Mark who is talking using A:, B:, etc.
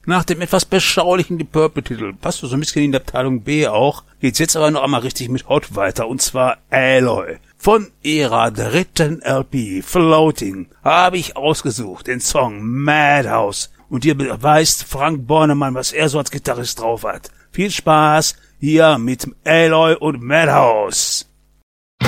A: Nach dem etwas beschaulichen Deep Purple-Titel, passt so ein bisschen in die Abteilung B auch, geht's jetzt aber noch einmal richtig mit Hot weiter, und zwar Aloy. Von ihrer dritten LP, Floating, habe ich ausgesucht den Song Madhouse. Und hier beweist Frank Bornemann, was er so als Gitarrist drauf hat. Viel Spaß hier mit Aloy und Madhouse.